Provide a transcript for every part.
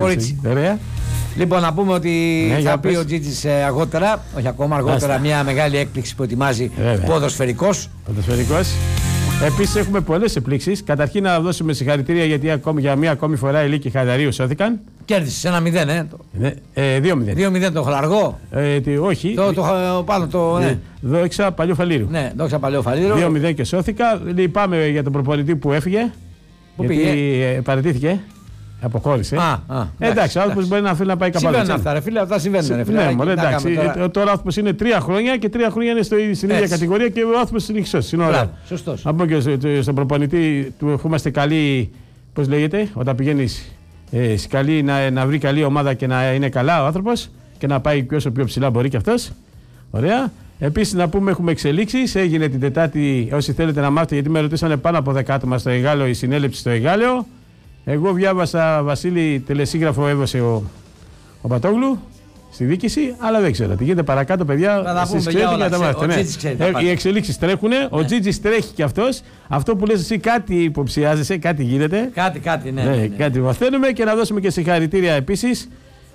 κορίτσι. Ωραία. Λοιπόν, να πούμε ότι θα πει ο Τζίτζης αργότερα, όχι ακόμα αργότερα, μια μεγάλη έκπληξη που ετοιμάζει ποδοσφαιρικός. Επίσης έχουμε πολλές εκπλήξεις. Καταρχήν να δώσουμε συγχαρητήρια γιατί για μία ακόμη φορά οι Λύκοι Χαϊδαρίου σώθηκαν. Κέρδισες 1-0, 2-0. 2-0 το Χλαργό. Όχι. Δόξα Παλαιοφαλήρου. Ναι, Δόξα Παλαιοφαλήρου. 2-0 και σώθηκα. Λυπάμαι για τον προπονητή που έφυγε. Πού πήγε? Παραιτήθηκε. Αποχώρησε. Εντάξει, ο άνθρωπος μπορεί να θέλει να πάει κάπου. Συμβαίνουν αυτά, ρε φίλε, αυτά συμβαίνουν. Ναι, μόνο εντάξει. Τώρα ο άνθρωπος είναι 3 χρόνια και 3 χρόνια είναι στην ίδια κατηγορία και ο άνθρωπος είναι χρυσός. Είναι ωραίο. Σωστός. Να πω και στον προπονητή του είμαστε καλοί, πώς λέγεται, όταν πηγαίνεις καλή, να βρει καλή ομάδα και να είναι καλά ο άνθρωπος και να πάει όσο πιο ψηλά μπορεί και αυτός. Ωραία. Επίσης να πούμε έχουμε εξελίξεις. Έγινε την Τετάρτη, όσοι θέλετε να μάθετε, γιατί με ρωτήσανε πάνω από 10 άτομα στο Εγάλεο, η συνέλευση στο Εγάλεο. Εγώ διάβασα, Βασίλη, τελεσίγραφο έδωσε ο Πατόγλου στη διοίκηση, αλλά δεν ξέρω τι γίνεται παρακάτω, παιδιά. Εσείς ξέρετε για τα μάθετε. Οι εξελίξεις τρέχουν, ο Τζίτζης τρέχει κι αυτός. Αυτό που λες εσύ, κάτι υποψιάζεσαι, κάτι γίνεται. Κάτι, ναι. Κάτι μαθαίνουμε και να δώσουμε και συγχαρητήρια επίσης.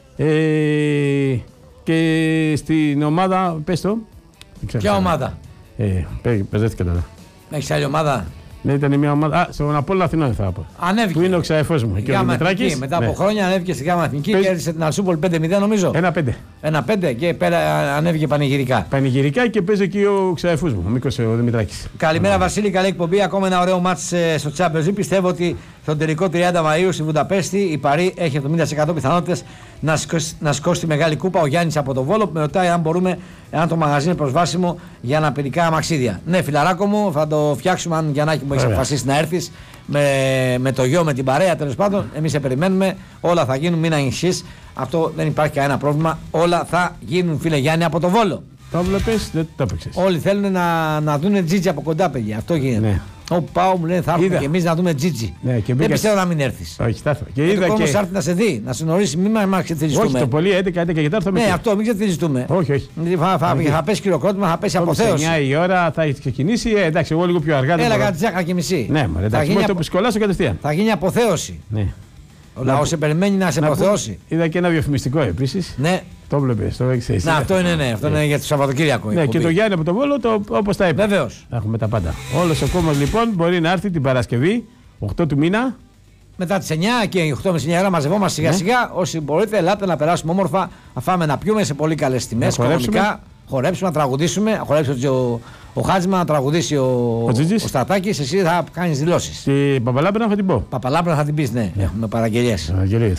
Και στην ομάδα, πες το. Ποια ομάδα? Πεζέθηκα τώρα. Έχεις άλλη ομάδα? Ναι, ήταν μια ομάδα. Στον Απόλλωνα Αθηνών θα πω. Ανέβηκε. Που είναι ο ξαδερφός μου. Μετά από χρόνια ανέβηκε στη Γάμα Εθνική και κέρδισε την Αρσούπολη 5-0 νομίζω. 1-5 και πέρα ανέβηκε πανηγυρικά. Πανηγυρικά και παίζει εκεί ο ξαδερφός μου, ο Μίκος ο Δημητράκης. Καλημέρα Βασίλη, καλή εκπομπή. Ακόμα ένα ωραίο μάτς στο Champions League. Πιστεύω ότι στον τελικό 30 Μαΐου στη Βουδαπέστη η Παρί έχει 70% πιθανότητες να σηκώσει τη μεγάλη κούπα. Ο Γιάννης από το Βόλο με ρωτάει αν μπορούμε, αν το μαγαζί είναι προσβάσιμο για αναπηρικά αμαξίδια. Ναι, φιλαράκο μου, θα το φτιάξουμε αν Γιαννάκη μου έχει αποφασίσει να έρθεις με το γιο, με την παρέα τέλος πάντων. Εμείς σε περιμένουμε, όλα θα γίνουν, μην ανησυχείς. Αυτό δεν υπάρχει κανένα πρόβλημα. Όλα θα γίνουν, φίλε Γιάννη, από το Βόλο. Το βλέπεις, δεν το έπαιξες. Όλοι θέλουν να δουν Τζίτζι από κοντά, παιδιά. Αυτό γίνεται. Ναι. Όπου πάω μου λένε θα έρθουμε και εμείς να δούμε Τζίτζι. Ναι, δεν πιστεύω να μην έρθεις. Όχι, θα έρθω. Και είδα και. Όμως έρθει να σε δει, να σε γνωρίσει, μην μας ξεθυλιστούμε. Όχι, το πολύ 11 και θα έρθω. Ναι, αυτό, μην ξεθυλιστούμε. Όχι. Θα πέσει χειροκρότημα, θα πέσει αποθέωση. 9 η ώρα θα έχει ξεκινήσει. Εντάξει, εγώ λίγο πιο αργά. Έλα κάτι 10 και μισή. Ναι, εντάξει, το που σκολάσω κατευθείαν. Θα γίνει αποθέωση. Ο λαός σε περιμένει να σε αποθεώσει. Είδα και ένα διαφημιστικό επίσης. Ναι. Το βλέπεις, το έχεις εσύ. Να, αυτό είναι, αυτό είναι για το Σαββατοκύριακο. Ναι, και το Γιάννη από τον Βόλο, όπως τα είπε. Βεβαίως. Έχουμε τα πάντα. Όλος ο κόμμας λοιπόν μπορεί να έρθει την Παρασκευή, 8 του μήνα. Μετά τις 9 και 8 με 9 ώρα μαζευόμαστε σιγά σιγά. Όσοι μπορείτε, ελάτε να περάσουμε όμορφα, να φάμε, να πιούμε σε πολύ καλές τιμές. Χορέψουμε, να τραγουδήσουμε. Να χορέψει ο Χάτζημα, να τραγουδήσει ο Στρατάκης. Εσύ θα κάνεις δηλώσεις. Την Παπαλάμπρα θα την πω. Παπαλάμπρα θα την πεις, ναι. Έχουμε παραγγελίες.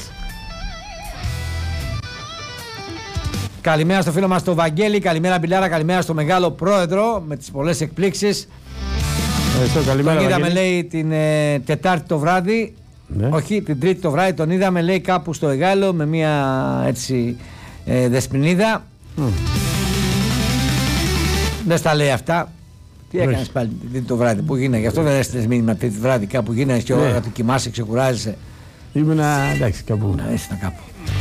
Καλημέρα στο φίλο μας τον Βαγγέλη, καλημέρα Μπιλάρα, καλημέρα στο μεγάλο πρόεδρο με τις πολλές εκπλήξεις. Καλημέρα. Τον είδαμε λέει την Τετάρτη το βράδυ, όχι την Τρίτη το βράδυ, τον είδαμε λέει κάπου στο Εγάλεο με μια έτσι δεσποινίδα. Δεν στα λέει αυτά. Τι έκανες πάλι την Τρίτη το βράδυ, πού γίνανε, γι' αυτό δεν έστειλες μήνυμα Τρίτη βράδυ, κάπου γίνανε και ώρα του κοιμάσαι, ξεκουράζεσαι. Ήμουνα εντάξει κάπου. Ήσουν κάπου.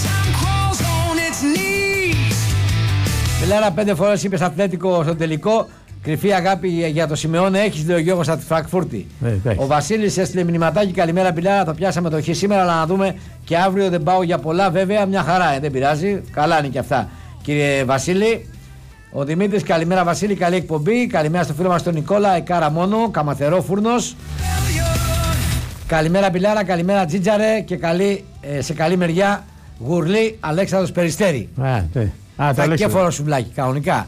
Μιλάρα 5 φορές είπες Αθλέτικο στο τελικό. Κρυφή αγάπη για το Σιμεώνε έχεις, λέει ο Γιώργος από τη Φραγκφούρτη. Ο Βασίλης έστειλε μηνυματάκι. Καλημέρα Πιλάρα, το πιάσαμε το χ σήμερα, αλλά να δούμε και αύριο δεν πάω για πολλά. Βέβαια, μια χαρά, δεν πειράζει. Καλά είναι και αυτά. Κύριε Βασίλη, ο Δημήτρης, καλημέρα Βασίλη, καλή εκπομπή. Καλημέρα στο φίλο μας τον Νικόλα, Εκάρα μόνο, Καμαθερό Φούρνος. Καλημέρα Πιλάρα, καλημέρα Τζίτζαρε και σε καλή μεριά Γουρλή Αλέξανδρος Περιστέρη. Θα και φορό σουβλάκι, κανονικά.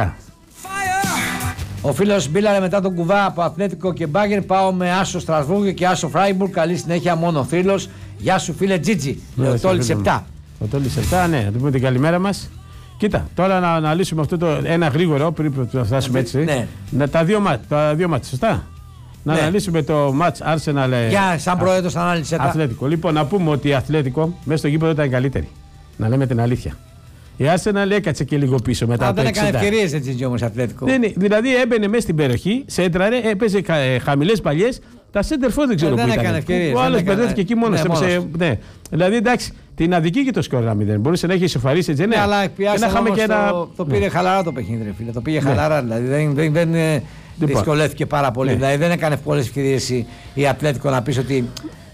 Ο φίλος Μπίλαρε μετά τον κουβά από Αθλέτικο και Μπάγκερ. Πάω με Άσο Στρασβούργο και Άσο Φράιμπουργκ. Καλή συνέχεια, μόνο θρύλος. Γεια σου φίλε Τζίτζι. Ο Τόλης 7. Ο Τόλης 7, ναι, να του πούμε την καλημέρα μας. Κοίτα, τώρα να αναλύσουμε αυτό το ένα γρήγορο πριν να φτάσουμε έτσι. Ναι. Τα δύο μάτς, σωστά. Να αναλύσουμε το μάτς Arsenal. Για σαν πρόεδρος ανάλυσε τα. Αθλέτικο. Λοιπόν, να πούμε ότι η Αθλέτικο μέσα στο γήπεδο ήταν καλύτερη. Να λέμε την αλήθεια. Η Arsenal έκατσε και λίγο πίσω μετά από το 60. Δεν έκανε ευκαιρίες έτσι όμως Αθλέτικο. Δηλαδή έμπαινε μέσα στην περιοχή, σέντραρε, έπαιζε χαμηλές παλιές. Τα center for δεν ξέρω πού ήταν. Ο άλλος μπερδεύτηκε εκεί μόνος. Ναι. Δηλαδή εντάξει, την αδική και το σκορ 0. Μπορούσε να έχει ισοφαρίσει έτσι. Ναι, αλλά το πήρε χαλαρά το παιχνίδι, φίλε. Το πήγε χαλαρά. Δηλαδή δεν δυσκολεύτηκε πάρα πολύ. Δηλαδή δεν έκανε πολλές ευκαιρίες η Αθλέτικο να πει ότι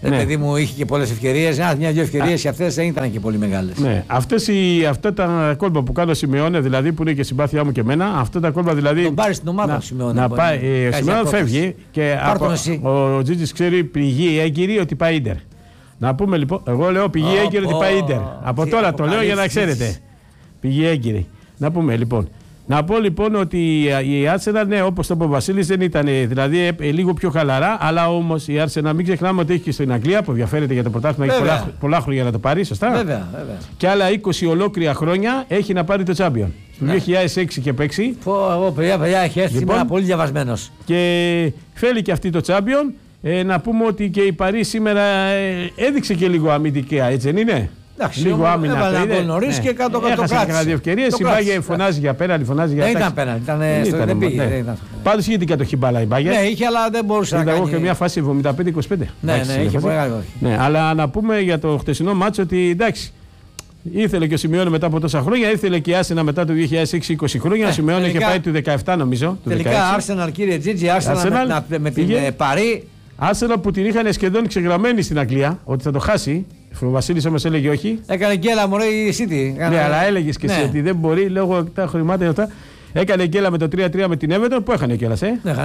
Παιδί μου, είχε και πολλές ευκαιρίες. Μια-δυο ευκαιρίες και αυτές δεν ήταν και πολύ μεγάλες. Ναι, αυτά τα κόλπα που κάνω Σιμεώνε, δηλαδή που είναι και συμπάθειά μου και εμένα, αυτά τα κόλπα δηλαδή. Τον πάρει στην ομάδα του Σιμεώνε. Να πάει. Ο Σιμεώνε φεύγει και ο Τζίτζης ξέρει πηγή έγκυρη ότι πάει Ίντερ. Να πούμε λοιπόν, εγώ λέω πηγή έγκυρη ότι πάει Ίντερ. Από τώρα το λέω για να ξέρετε. Πηγή έγκυρη. Να πούμε λοιπόν. Να πω λοιπόν ότι η Arsenal, ναι, όπως το είπε ο Βασίλης, δεν ήταν δηλαδή λίγο πιο χαλαρά, αλλά όμως η Arsenal, μην ξεχνάμε ότι έχει και στην Αγγλία που ενδιαφέρεται για το πρωτάθλημα, έχει πολλά χρόνια να το πάρει, σωστά. Βέβαια. Και άλλα 20 ολόκληρα χρόνια έχει να πάρει το Champion. Το 2006 και παίξει. Παιδιά, έχει έρθει σήμερα πολύ διαβασμένος. Και θέλει και αυτή το Champion. Να πούμε ότι και η Παρί σήμερα έδειξε και λίγο αμυντικά, έτσι δεν είναι. Λίγο άμυνα. Έβαλε ένα γκολ νωρίς και κάτω το κράτησε. Έχασε κανένα δύο ευκαιρίες. Η Μπάγκερ φωνάζει για πέναλτι, φωνάζει για πέναλτι. Δεν πήγε. Πάντως είχε την κατοχή μπάλα η Μπάγκερ. Ναι, είχε, αλλά δεν μπορούσε να κάνει. Εγώ και μια φάση 75-25. Ναι, είχε πολύ μεγάλο. Ναι, αλλά να πούμε για το χτεσινό μάτσο ότι εντάξει. Ήθελε και ο Σιμεώνε μετά από τόσα χρόνια, ήθελε και η Arsenal μετά το 2006-20 χρόνια. Ο Σιμεώνε είχε πάει του 17 νομίζω. Τελικά Arsenal, κύριε Τζίτζι, Arsenal με την Παρί. Arsenal που την είχαν σχεδόν ξεγραμμένη στην Αγγλία ότι θα το χάσει. Ο Βασίλης όμως έλεγε όχι. Έκανε γκέλα μωρέ η City. Ναι, αλλά έλεγες και εσύ ότι δεν μπορεί λόγω τα χρημάτων αυτά. Έκανε γκέλα με το 3-3 με την Everton που έχανε κιόλας.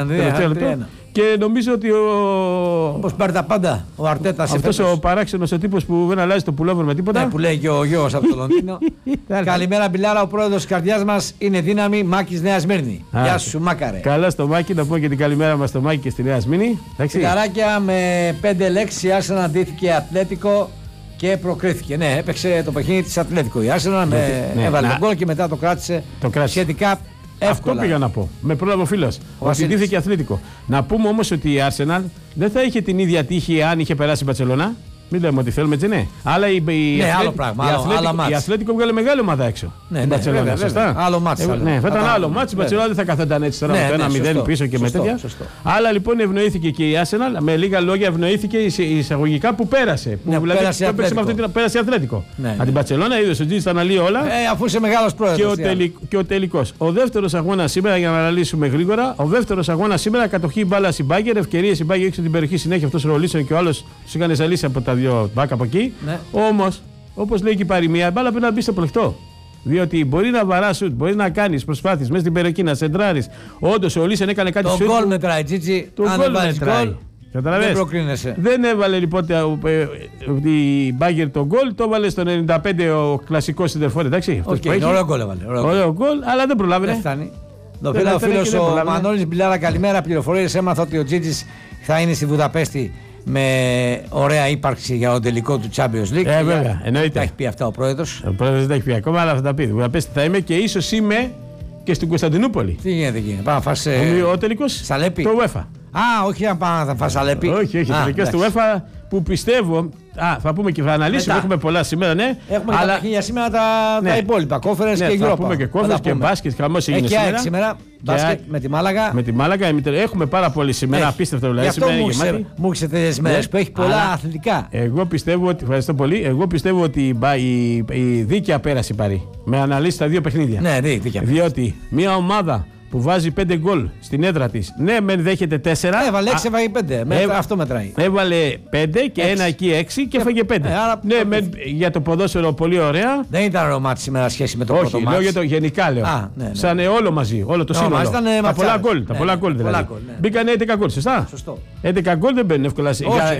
Και νομίζω ότι όπως πάρει τα πάντα ο Αρτέτα. Αυτός ο παράξενος ο τύπος που δεν αλλάζει το πουλόβερ με τίποτα. Ναι, που λέει και ο γιος από το Λονδίνο. Καλημέρα Μπιλάρα, ο πρόεδρος της καρδιάς μας είναι δύναμη, Μάκης Νέα Σμύρνη. Γεια σου Μάκαρε. Καλά στο Μάκη, να πω και την καλημέρα μας στο Μάκη και στη Νέα Σμύρνη. Φιλαράκια με 5 λέξεις η Arsenal αντίθηκε Ατλέτικο και προκρίθηκε. Ναι, έπαιξε το παιχνίδι της Ατλέτικο η Arsenal, έβαλε τον γκολ και μετά το κράτησε σχετικά. Εύκολα. Αυτό πήγα να πω. Με πρόλαβε ο φίλος. Ότι ντύθηκε Αθλήτικο. Να πούμε όμως ότι η Arsenal δεν θα είχε την ίδια τύχη αν είχε περάσει η Μπαρσελόνα. Μην λέμε ότι θέλουμε, έτσι ναι. Αλλά η Αθλέτικο βγάλε μεγάλη ομάδα έξω. Ναι, Μπαρσελόνα, σωστά. Άλλο μάτσο. Ναι, θα ήταν άλλο μάτσο. Η Μπαρσελόνα δεν θα καθόταν έτσι τώρα με το 1-0 πίσω και με τέτοια. Αλλά λοιπόν ευνοήθηκε και η Arsenal. Με λίγα λόγια ευνοήθηκε εισαγωγικά που πέρασε. Πέρασε η Αθλέτικο. Από την Μπαρσελόνα είδε ο Τζίτζης τα αναλύει όλα. Αφού είσαι μεγάλος πρόεδρος. Και ο τελικός. Ο δεύτερος αγώνας σήμερα, για να αναλύσουμε γρήγορα, ο δεύτερος αγώνας σήμερα κατοχή μπάλα στην Μπάγκερ, ευκαιρίες η Μπάγκερ έξω την περιοχή συνέχεια. Αυτό ρολίσεων και ο άλλο σου έκανε ζαλίσει από τα δύο μπακ από εκεί. Ναι. Όμως, όπως λέει και η παροιμία, η μπάλα πρέπει να μπει στο πλεκτό. Διότι μπορεί να βαράσουν, μπορεί να κάνει προσπάθειες μέσα στην περιοχή, να σεντράρεις. Όντως ο Λίσεν έκανε κάτι σωστό. Το γκολ μετράει, Τζίτζι. Αν δεν βάλεις γκολ, δεν προκρίνεσαι. Δεν έβαλε λοιπόν η Μπάγκερ τον γκολ, το έβαλε στο 95 ο κλασικός συντερφόρ. Εντάξει. Ωραίο γκολ έβαλε. Ωραίο γκολ, αλλά δεν προλάβαινε. Δεν φτάνει. Ο φίλος ο Μανώλης Μπιλάρα, καλημέρα. Πληροφορίες έμαθα ότι ο Τζίτζης θα είναι στη Βουδαπέστη με ωραία ύπαρξη για τον τελικό του Champions League. Βέβαια, εννοείται. Τα έχει πει αυτά ο πρόεδρος. Ο πρόεδρος δεν τα έχει πει ακόμα, αλλά θα τα πει. Βουδαπέστη θα είμαι και ίσως είμαι και στην Κωνσταντινούπολη. Τι γίνεται εκεί, πάμε να φας. Ο τελικός. Σαλέπι. Το UEFA. Όχι να πάμε να φας Σαλέπι. Όχι, τελικός του UEFA που πιστεύω. Θα πούμε και θα αναλύσουμε. Έχουμε πολλά σήμερα, ναι. Έχουμε αλλά... τα παιχνίδια σήμερα τα υπόλοιπα. Κόφερες και Europa. Θα πούμε και κόφερες και μπάσκετ. Χαμός έγινε σήμερα. Μπάσκετ με τη Μάλαγα. Με τη Μάλαγα. Έχουμε πάρα πολύ σήμερα. Απίστευτο δηλαδή. Μου έχεις τέτοιες μέρες που έχει πολλά αθλητικά. Εγώ πιστεύω ότι. Ευχαριστώ πολύ. Εγώ πιστεύω ότι η δίκαια πέρασε η Παρί. Με αναλύσει τα δύο παιχνίδια. Ναι, δίκαια. Διότι μια ομάδα που βάζει 5 γκολ στην έδρα της. Ναι, μεν δέχεται 4. Έβαλε 6, έβαγε 5. Αυτό μετράει. Έβαλε 5 και 1 εκεί 6 και έφαγε 5. Ναι, για το ποδόσφαιρο πολύ ωραία. Δεν ήταν ωραίο μάτι σήμερα σχέση με το πρώτο μάτι. Όχι, λέω για το γενικά λέω. Σαν όλο μαζί, όλο το σύνολο. Τα πολλά γκολ. Τα πολλά γκολ δηλαδή. Μπήκαν 11 γκολ, σωστά. 11 γκολ δεν μπαίνουν εύκολα.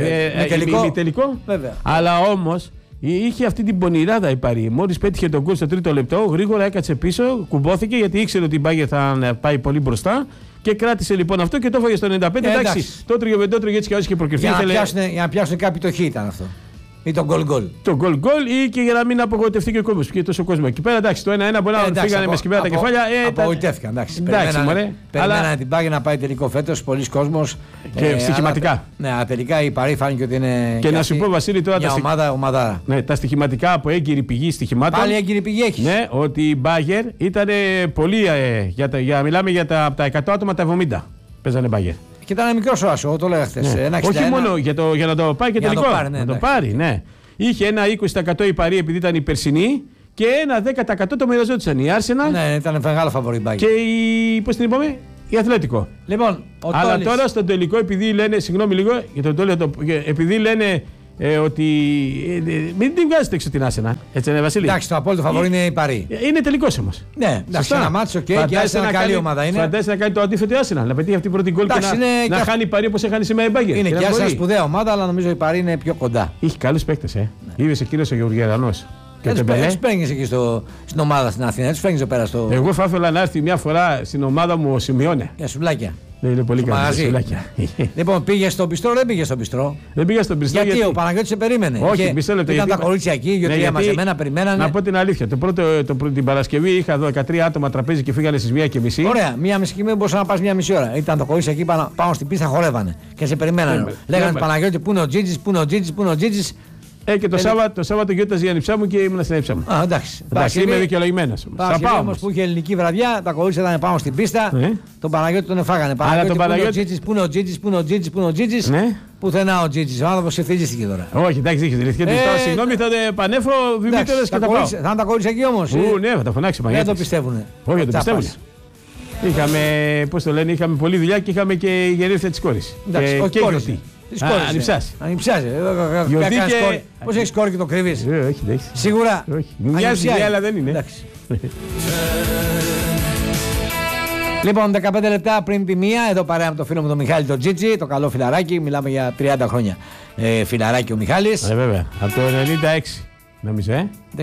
Τελικό. Αλλά όμως. Είχε αυτή την πονηράδα η Παρί. Μόλις πέτυχε τον γκολ στο τρίτο λεπτό, γρήγορα έκατσε πίσω, κουμπόθηκε γιατί ήξερε ότι η Μπάγκερ θα πάει πολύ μπροστά και κράτησε λοιπόν αυτό και το έφαγε στο 95. Εντάξει, το τριοβεντότριο έτσι και όσοι είχε προκριθεί. Για να πιάσουν κάποιοι το χ ήταν αυτό. Ή τον γκολ. Το γκολ ή και για να μην απογοητευτεί και ο κόσμος. Και τόσο κόσμο. Εκεί πέρα εντάξει, το 1-1 μπορεί να φύγανε με σκυμμένα τα κεφάλια. Απογοητεύτηκαν. Περιμένανε την Μπάγκερ να πάει τελικό φέτος, πολλοί κόσμος. Και στοιχηματικά. Ναι, τελικά η Παρί φάνηκε ότι είναι. Και να σου πω, Βασίλη, τώρα ομάδα. Ναι, τα στοιχηματικά από έγκυρη πηγή στοιχημάτων. Πάλι έγκυρη πηγή έχει. Ναι, ότι η Μπάγκερ ήταν πολύ. Μιλάμε για τα 100 άτομα τα 70. Παίζανε Μπάγκερ. Και ήταν μικρός ο Άσο, το λέγα χθες. Ναι. Όχι μόνο για να το πάει και τελικό. Να το πάρει, ναι. Είχε ένα 20% η Παρί επειδή ήταν η περσινή και ένα 10% το μοιραζόντουσαν η Arsenal. Ναι, ήταν μεγάλο φαβορί Μπάγκερ. Και πώς την είπαμε, η Αθλέτικο. Λοιπόν, Αλλά Τόλης... τώρα στο τελικό, επειδή λένε, συγγνώμη λίγο, για τον Τόλι, επειδή λένε ότι μην την βγάζετε έξω την Arsenal. Έτσι είναι, Βασίλη. Εντάξει, το απόλυτο φαβορί είναι η Παρί. Είναι τελικός όμως. Ναι, εντάξει, ένα μάτσο και η Arsenal καλή ομάδα είναι. Φαντάζεσαι να κάνει το αντίθετο η Arsenal, να πετύχει αυτή την πρώτη γκολ και να χάνει η Παρί όπως έχανε σήμερα η Μπάγκερ. Είναι και Arsenal σπουδαία ομάδα, αλλά νομίζω η Παρί είναι πιο κοντά. Είχε καλούς παίκτες, Είδες εκείνος ο Γεωργιαδανός. Έτσι παίρνεις εκεί στην ομάδα στην Αθήνα, έτσι παίρνεις εδώ πέρα στο. Εγώ θα ήθελα να έρθει μια φορά στην ομάδα μου ο Σιμεώνε. Για σουβλάκια. Είναι πολύ καλό. Λοιπόν, πήγε στον Πιστρό, δεν πήγε στον Πιστρό. Δεν πήγε στον Πιστρό. Γιατί ο Παναγιώτης σε περίμενε. Όχι, μισό λεπτό. Ήταν τα κορίτσια εκεί, γιατί μαζεμένα περιμένανε. Να πω την αλήθεια. Την Παρασκευή είχα 13 άτομα τραπέζι και φύγανε στις 1:30. Ωραία, 1:30 μπορούσα να πας 1,5 ώρα. Ήταν τα κορίτσια εκεί πάνω στην πίστα, χορεύανε και σε περιμένανε. Λέγανε Παναγιώτη, πού είναι ο Τζίτζης, πού είναι ο Τζίτζης, πού είναι ο Τζίτζης. Και το Σάββατο γιόρταζε η ανιψιά μου και ήμουν στην ανιψιά μου. Α, εντάξει. Είμαι δικαιολογημένος. Θα πάω όμως που είχε ελληνική βραδιά, τα κορίτσια ήταν πάνω στην πίστα. Τον Παναγιώτη τον εφάγανε. Παναγιώτη, πού είναι ο Τζίτζης, πού είναι ο Τζίτζης, πού είναι ο Τζίτζης. Πουθενά ο Τζίτζης. Ο άνθρωπος ευθυγίστηκε τώρα. Όχι, εντάξει, είχε συγγνώμη, θα πανέφω Δημήτρης και τα πάω. Θα είναι τα κορίτσια εκεί όμως. Ναι, θα τα φωνάξει Παναγιώτη. Δεν το πιστεύουνε. Όχι, δεν το πιστεύουν. Είχαμε, πώς το λένε, είχαμε πολλή δουλειά και είχαμε και γεννήθεια της κόρης. Και γιορτή. Ανυψάζει. Πώς έχεις κόρη και το κρύβεις. Όχι. Σίγουρα. Μοιάζει, αλλά δεν είναι. Λοιπόν, 15 λεπτά πριν τη μία, εδώ παρέα με το φίλο μου τον Μιχάλη τον Τζίτζι, το καλό φιλαράκι, μιλάμε για 30 χρόνια. Φιλαράκι ο Μιχάλης. Βέβαια, από το 96. Νομίζω, 96.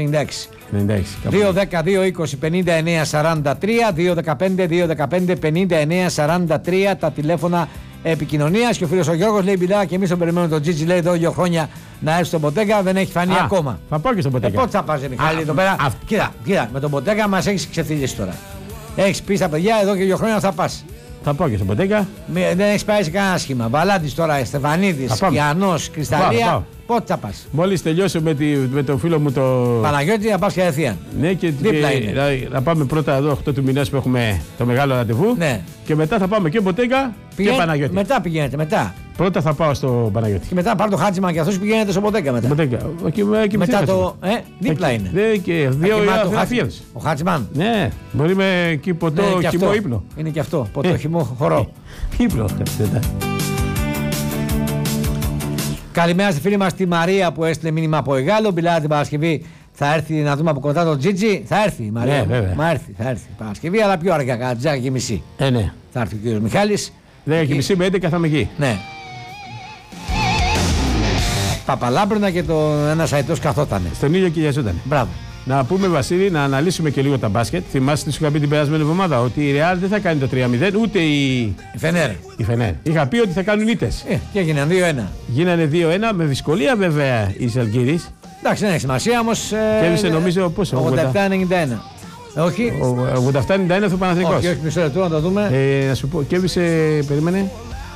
2-10-2-20-50-9-43, 2-15-2-15-59-43 τα τηλέφωνα επικοινωνίας. Και ο φίλος ο Γιώργος λέει: Μπιλά, και εμείς τον περιμένουμε τον Τζίτζι, λέει εδώ 2 χρόνια να έρθει στον Μποτέγκα, δεν έχει φανεί ακόμα. Θα πάω και στον Μποτέγκα. Πότε θα πας, Μιχάλη, εδώ πέρα. Κοίτα, με τον Μποτέγκα μας έχεις ξεφτυλίσει τώρα. Έχεις πει στα παιδιά εδώ και 2 χρόνια θα πας. Θα πάω και στον Μποτέγκα. Δεν έχεις πάει σε κανένα σχήμα. Βαλάντης τώρα, Στεφανίδης, Ιαννός, Κρυσταλλία. Πότε θα πας. Μόλις τελειώσω με τον φίλο μου το Παναγιώτη, να πας κατευθείαν. Ναι, και να πάμε πρώτα εδώ 8 του μηνός που έχουμε το μεγάλο ραντεβού. Ναι. Και μετά θα πάμε και Μποτέγκα και Παναγιώτη. Μετά πηγαίνετε, μετά. Πρώτα θα πάω στο Παναγιώτη. Και μετά πάρω το Χάτζιμα και αυτός πηγαίνετε στο Μποτέγκα μετά. Μετά το. Δίπλα είναι. Και 2 ώρα ο Χάτζιμαν. Ναι, μπορεί με εκεί ποτό χυμό ύπνο. Είναι και αυτό. Ποτό χυμό χορό. Ύπνο. Καλημέρα στη φίλη μας τη Μαρία που έστειλε μήνυμα από Εγάλο. Μπιλά την Παρασκευή θα έρθει να δούμε από κοντά τον Τζίτζι. Θα έρθει η Μαρία. Θα έρθει Παρασκευή, αλλά πιο αργά, κατά 10:30. Ναι. Θα έρθει ο κύριος Μιχάλης. 10:30 με 11 θα είμαι εκεί. Ναι. Παπαλάμπρουνα και ένας αετός καθότανε. Στον ήλιο κυλιαζότανε. Μπράβο. Να πούμε, Βασίλη, να αναλύσουμε και λίγο τα μπάσκετ. Θυμάστε, σου είχα πει την περασμένη εβδομάδα ότι η Real δεν θα κάνει το 3-0, ούτε η Φενέρ. Είχα πει ότι θα κάνουν ήττες. Και έγιναν 2-1. Γίνανε 2-1 με δυσκολία, βέβαια, η Ζαλγκύρης. Εντάξει, δεν έχει σημασία όμως. Κέρδισε νομίζω πόσο. 87-91. Όχι. 87-91 ο Παναθηναϊκός. Όχι, μισό λεπτό να το δούμε. Να σου πω, κέρδισε. Περίμενε.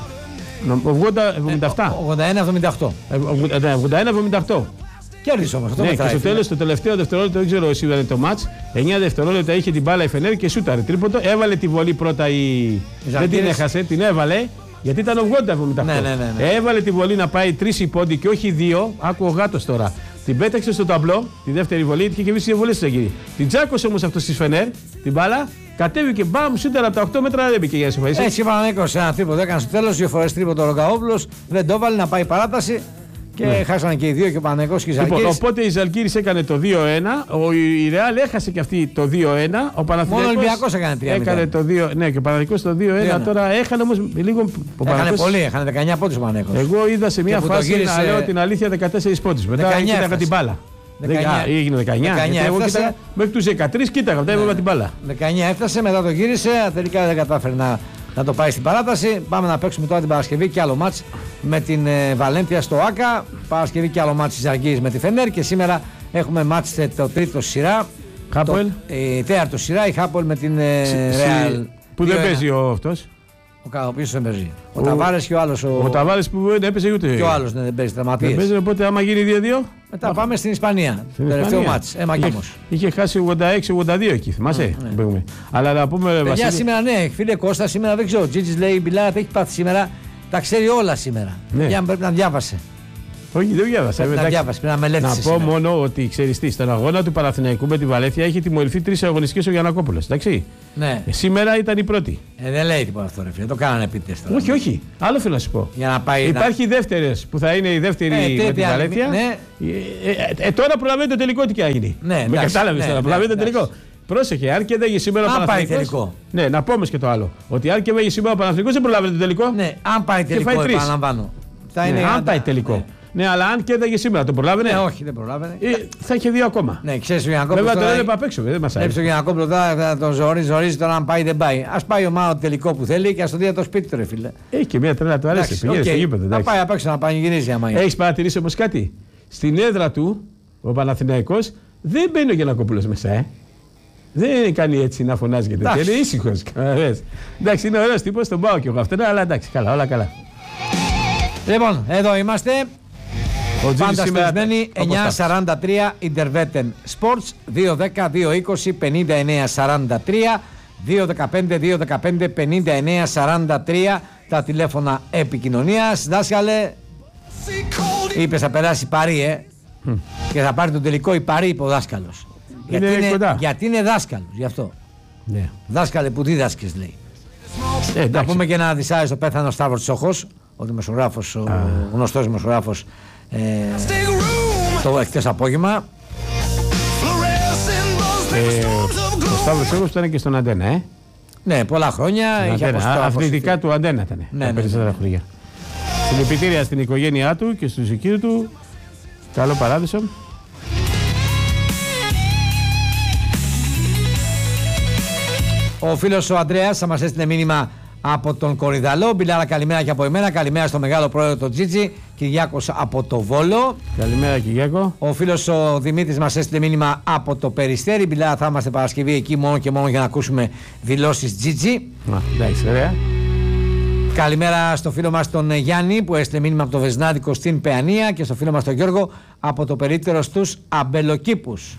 80-77. 81-78. 81-78. Κέρδισε όμως. Ναι, και στο τέλος, το τελευταίο δευτερόλεπτο, δεν ξέρω εσύ είδατε το μάτς. 9 δευτερόλεπτα είχε την μπάλα η Φενέρ και σούταρε τρίποντο. Έβαλε τη βολή πρώτα δεν την έχασε, την έβαλε. Γιατί ήταν 80-78. Ναι. Έβαλε τη βολή να πάει 3 πόντι και όχι 2. Άκου ο γάτος τώρα. Την πέταξε στο ταμπλό, τη δεύτερη βολή, είχε και βρει βολή στη Ζαλγκύρη. Την τσάκωσε όμως αυτό στη Φενέρ, την μπάλα. Κατέβηκε μπαμ, σούτερα από τα 8 μέτρα, δεν μπήκε για να σε φαΐσει. Έτσι, Παναγιώτης ένα τρίποντο έκανε στο τέλος, 2 φορές τρίποντο ο Ρογκαόπουλος, δεν το έβαλε να πάει παράταση. Και χάσανε και οι δύο, και ο Παναγιώτης και η Ζαλγκύρης. Λοιπόν, οπότε η Ζαλγκύρης έκανε το 2-1, η Ρεάλ έχασε και αυτή το 2-1. Ο Παναθηναϊκός μόνο ο Ολυμπιακός έκανε 3-0. Έκανε το 2, ναι, και ο Παναθηναϊκός το 2-1. Τώρα έχανε όμως λίγο. Έχανε πολύ, έχανε 19 πόντους ο Παναθηναϊκός. Εγώ είδα σε μια φάση να λέω την αλήθεια 14 πόντους. Μετά κοίταγα την μπάλα. Έγινε 19. Εγώ κοίταγα μέχρι τους 13, κοίταγα, μετά έβαλα την μπάλα. 19 έφτασε, μετά το γύρισε, τελικά δεν κατάφερε να το πάει στην παράταση. Πάμε να παίξουμε τώρα την Παρασκευή και άλλο μάτς με την Βαλένθια στο ΆΚΑ. Παρασκευή και άλλο μάτς της Ζαλγκύρης με τη Φενέρ. Και σήμερα έχουμε μάτς το τρίτο σειρά. Χάπολ. Τέταρτο σειρά, η Χάπολ με την Ρεάλ. Που δεν παίζει ο αυτός. Ο οποίος δεν παίζει. Ο Ταβάρες και ο άλλος. Ο Ταβάρες που δεν έπαιζε ούτε. Και ο άλλος δεν παίζει, τραυματίες. Δεν παίζει, οπότε άμα γίνει 2-2. Μετά πάμε στην Ισπανία. Τελευταίο μάτς. Είχε χάσει 86-82 εκεί, θυμάσαι. Αλλά να πούμε. Παιδιά, σήμερα ναι, φίλε Κώστα, σήμερα δεν ξέρω. Ο Τζίτζης λέει: Μπιλάρα, τι έχει πάθει σήμερα. Τα ξέρει όλα σήμερα. Για πρέπει να διάβασε. Όχι, δεν διάβασα. Να πω μόνο ότι ξέρεις τι, στον αγώνα του Παναθηναϊκού με τη Βαλένθια έχει τιμωρηθεί 3 αγωνιστικές ο Γιαννακόπουλος. Εντάξει. Ναι. Σήμερα ήταν η πρώτη. Δεν λέει τίποτα αυτό, ρε φίλε. Το κάνανε επίτηδες τώρα. Όχι, όχι. Άλλο θέλω να σου πω. Για να πάει υπάρχει δεύτερες που θα είναι η δεύτερη με τη Βαλένθια. Ναι. Τώρα προλαβαίνει το τελικό τι και έγινε. Ναι, με κατάλαβες τώρα. Προλαβαίνει το τελικό. Πρόσεχε, αν και δεν έχει σήμερα ο Παναθηναϊκός. Ναι, να πούμε και το άλλο. Ότι αν και δεν έχει σήμερα ο Παναθηναϊκός δεν προλαβαίνει το τελικό. Ναι, αν πάει τελικό, επαναλαμβάνω. Αν πάει τελικό. Ναι, αλλά αν και δεν σήμερα το προλάβαινε. Ναι, όχι, δεν προλάβαινε. Θα είχε 2 ακόμα. Ναι, ξέρει ο Γιαννακόπουλος. Βέβαια το έλεγα απ' έξω, δεν μα άρεσε. Ο Γιαννακόπουλος θα τον ζορίζει τώρα αν πάει δεν πάει. Α πάει η ομάδα το τελικό που θέλει και α το δει το σπίτι του, ρε φίλε. Έχει και μια τρέλα του αρέσει. Πήγαινε στο γήπεδο. Να πάει απ' έξω να πανηγυρίζει άμα είναι. Έχει παρατηρήσει όμω κάτι. Στην έδρα του ο Παναθηναϊκός δεν μπαίνει ο Γιαννακόπουλος μέσα, Δεν κάνει έτσι να φωνάζει και τέτοια. Είναι ήσυχο. Εντάξει, είναι ωραίο τύπο, τον πάω κι εγώ αυτόν, αλλά εντάξει, καλά, όλα καλά. Λοιπόν, εδώ είμαστε. Πάντα στεσμένοι 9.43 Interveten Sports 210-220-5943 215-215-5943 τα τηλέφωνα επικοινωνίας. Δάσκαλε, είπες θα περάσει Παρί και θα πάρει τον τελικό η Παρί, είπε ο δάσκαλος. Γιατί είναι δάσκαλος, γι' αυτό. Ναι. Δάσκαλε που δίδασκες, λέει. Να πούμε και ένα δισάριστο πέθανο Σταύρος Τσόχος, ο δημοσιογράφος, ο γνωστός δημοσιογράφος, το εχθές απόγευμα. Ο Σταύρος Τσόχος ήταν και στον Αντένα, Ναι, πολλά χρόνια. Αθλητικά του Αντένα ήταν. Ναι, περισσότερα χρόνια. Συλληπιτήρια στην οικογένειά του και στους οικείους του. Καλό παράδεισο. Ο φίλος ο Ανδρέας θα μας έστειλε μήνυμα από τον Κορυδαλό. Μπιλάρα, καλημέρα και από εμένα. Καλημέρα στο μεγάλο πρόεδρο τον Τζίτζι. Κυριάκος από το Βόλο. Καλημέρα, Κυριάκο. Ο φίλος ο Δημήτρης μας έστειλε μήνυμα από το Περιστέρι. Μπιλάρα, θα είμαστε Παρασκευή εκεί μόνο και μόνο για να ακούσουμε δηλώσεις Τζίτζι. Εντάξει, ωραία. Καλημέρα στο φίλο μας τον Γιάννη που έστειλε μήνυμα από το Βεσνάδικο στην Παιανία και στο φίλο μας τον Γιώργο από το περίπτερο στους Αμπελοκήπους.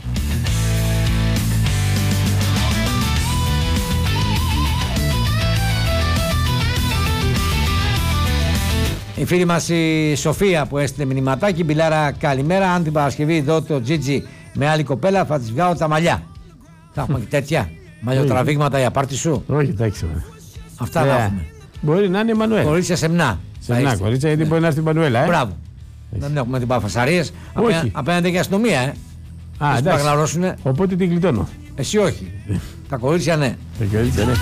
Η φίλη μας η Σοφία που έστειλε μηνυματάκι, Μπιλάρα, καλημέρα. Αν την Παρασκευή δω το Τζίτζι με άλλη κοπέλα, θα της βγάλω τα μαλλιά. Θα έχουμε και τέτοια μαλλιοτραβήγματα για πάρτι σου. Όχι, εντάξει. Αυτά θα έχουμε. Μπορεί να είναι η Μανουέλα. Κορίτσια σεμνά. Σεμνά, κορίτσια, γιατί μπορεί να έρθει η Μανουέλα. Μπράβο. Δεν έχουμε την παφασαρίες. Απέναντι και αστυνομία, εντάξει. Οπότε την γλιτώνω. Εσύ όχι. Τα κορίτσια ναι. Τα κορίτσια ναι.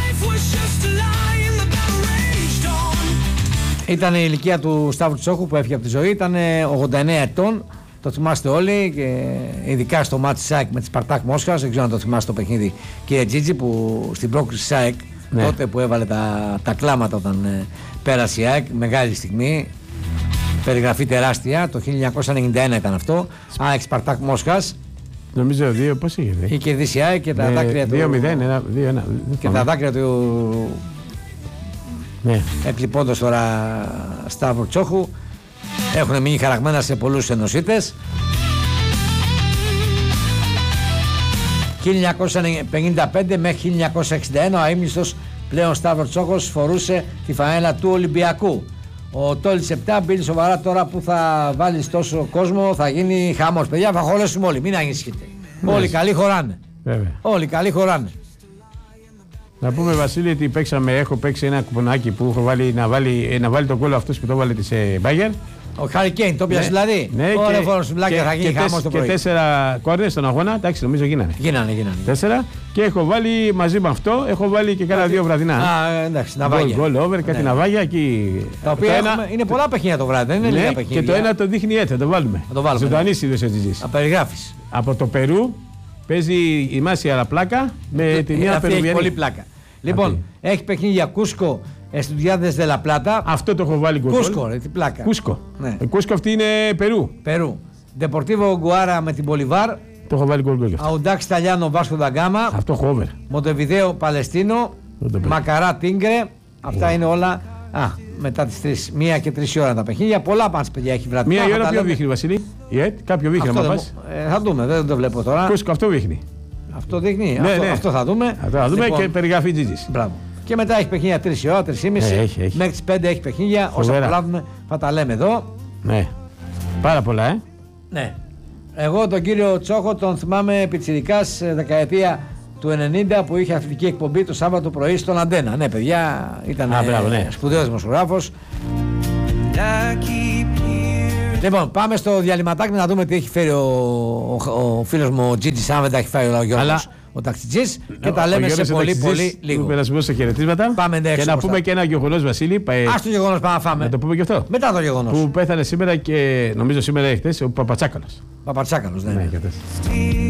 Ήταν η ηλικία του Σταύρου Τσόχου που έφυγε από τη ζωή, ήταν 89 ετών. Το θυμάστε όλοι και ειδικά στο μάτι ΣΑΕΚ με τη Σπαρτάκ Μόσχας. Δεν ξέρω αν το θυμάστε το παιχνίδι, κύριε Τζίτζι, που στην πρόκριση ΣΑΕΚ, τότε που έβαλε τα κλάματα όταν πέρασε η ΑΕΚ, μεγάλη στιγμή. Περιγραφή τεράστια, το 1991 ήταν αυτό. ΑΕΚ Σπαρτάκ Μόσχας. Νομίζω 2, πώς είχε. Είχε κερδίσει η ΑΕΚ και τα δάκρυα του. 2-0, 2-1. Και τα δάκρυα του. Ναι. Εκλειπώντας τώρα Σταύρου Τσόχου, έχουν μείνει χαραγμένα σε πολλούς ενωσίτες. 1955 μέχρι 1961 ο αείμνηστος πλέον Σταύρος Τσόχος φορούσε τη φανέλα του Ολυμπιακού. Ο Τόλης 7 μπαίνει σοβαρά τώρα που θα βάλεις τόσο κόσμο, θα γίνει χαμός. Παιδιά, θα χωρέσουμε όλοι, μην ανησυχείτε. Όλοι καλοί χωράνε. Όλοι καλοί χωράνε. Να πούμε, Βασίλη, ότι έχω παίξει ένα κουπονάκι που έχω βάλει να βάλει τον κόλλο αυτός που το βάλε της Bayern. Ο Χάρι Κέιν, το πιάσε δηλαδή. Ναι, θα γίνει χαμός το πρωί. Και 4 κόρνες στον αγώνα, εντάξει, νομίζω γίνανε. Γίνανε. 4 και έχω βάλει μαζί με αυτό, έχω βάλει και κάνα 2 βραδινά. Εντάξει, ναυάγια. Goal over, κάτι ναυάγια εκεί. Τα οποία είναι πολλά παιχνίδια το βράδυ, δεν είναι λίγα παιχνίδια. Και το ένα το δείχνει έτσι, θα το βάλουμε. Ζωντανή είδος ο Τζιτζής. Απεριγράφεις. Από το Περού παίζει η Μάσια πλάκα με τη μία Περουβιανή. Έχει πολύ πλάκα. Λοιπόν, έχει παιχνίδια Κούσκο, Εστουδιάδες Δε Λα Πλάτα. Αυτό το έχω βάλει γκολ. Κούσκο, τι πλάκα. Κούσκο. Κούσκο αυτή είναι Περού. Ντεπορτίβο Γκουάρα με την Μπολιβάρ. Το έχω βάλει γκολ. Αουντάξ Ταλιάνο Βάσκο Νταγκάμα. Αυτό έχω over. Μοντεβιδέο Παλαιστίνο. Μακαρά Τίγκρε. Αυτά είναι όλα. Μετά τις 3, 1 και 3 ώρα τα παιχνίδια. Πολλά πάνε παιδιά, έχει βράδυ. 1 η ώρα ποιο δείχνει, Βασίλη. Κάποιο δείχνει να πας. Θα δούμε, δεν το βλέπω τώρα. Κούσκο, αυτό δείχνει. Αυτό δείχνει. Αυτό θα δούμε. Θα δούμε και περιγραφή Τζιτζής. Μπράβο. Και μετά έχει παιχνίδια 3 ώρα, 3,5. Μέχρι τις 5 έχει παιχνίδια. Όσα προλάβουμε θα τα λέμε εδώ. Ναι. Πάρα πολλά, Ναι. Εγώ τον κύριο Τσόχο τον θυμάμαι πιτσιρικάς δεκαετία του 90 που είχε αθλητική εκπομπή το Σάββατο πρωί στον Αντένα. Ναι, παιδιά, ήταν σπουδαίος δημοσιογράφος. Λοιπόν, πάμε στο διαλυματάκι να δούμε τι έχει φέρει ο φίλος μου ο Τζίτζης, αν δεν τα έχει φάει ο Γιώργος, ο ταξιτζής, και τα λέμε σε πολύ λίγο. Περασμούς σε χαιρετίσματα. Πάμε και να πούμε και ένα γεγονός, Βασίλη. Ας το γεγονός πάμε να φάμε. Να το πούμε και αυτό. Μετά το γεγονός. Που πέθανε σήμερα και νομίζω σήμερα ή χτες ο Παπατσάκαλος. Παπατσάκαλος, ναι.